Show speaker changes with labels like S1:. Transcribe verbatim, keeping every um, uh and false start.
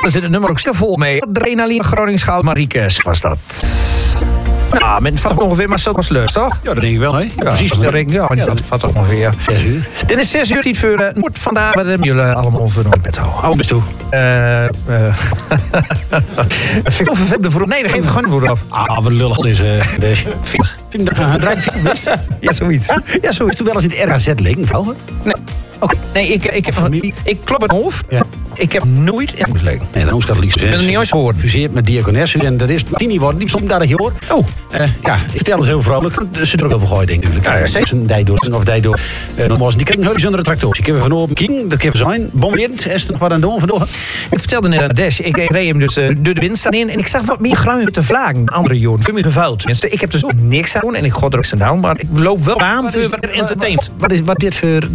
S1: Daar zit het nummer ook zo vol mee. Adrenaline Groningen Goud Mariekes was dat. Nou, met vat ongeveer, maar zo was leuk, toch?
S2: Ja, dat denk ik wel, hè? Ja,
S1: Precies, dat denk ik. Ja, ja, dat vat ongeveer.
S2: Zes uur.
S1: Dit is zes uur. Ziet voor uh, Noord vandaag. Wat hebben jullie allemaal voor een bed houden?
S2: Oh, best toe.
S1: Eh... Uh, vind ik vervelend voor. Nee, daar geef ik gewoon voor op.
S2: Ah, wat lullig is uh, deze. Vind je dat een draaifiets?
S1: Ja, zoiets. Ja, zoiets.
S2: Is toen wel eens in het R K Z liggen, vrouwen?
S1: Nee. Oké. Nee, ik, ik heb
S2: familie.
S1: Ik klop het hoofd.
S2: Ja.
S1: Ik heb nooit in huis liggen.
S2: Nee, de Rooms-Katholieke
S1: Ik ben er niet eens gehoord.
S2: Fuseert met diakonessen. En dat is tien worden. Die stond daar dat je hoort.
S1: Oh.
S2: Uh, ja, ik vertel het heel vrolijk. Ze er ook over gooien, denk ik.
S1: Ja, ja, zeker.
S2: Een dij door. Of dij door. Uh, nogmaals, die kregen een heus onder de tractor. Ik heb van open king. Dat kan zijn. Bomwind. Is er wat aan doen vandoor?
S1: Ik vertelde net aan Des. Ik reed hem dus uh, door de wind staan in. En ik zag wat meer gruin te vlagen. Andere jongen. Voor me gevouwd. Tenminste, ik heb dus ook niks aan doen. En ik god er ook zijn naam. Maar ik loop wel aan voor entertainment.
S2: Wat is wat dit voor...